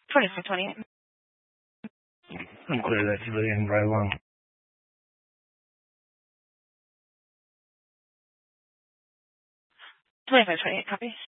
2528. I'm clear that civilian right along. 2528, copy.